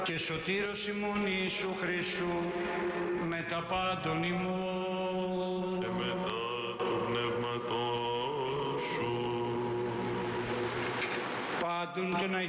και σωτήρος ημών Ιησού Χριστού, με τα πάντων ημών. Και μετά του πνεύματός σου. Πάντων των Αγίων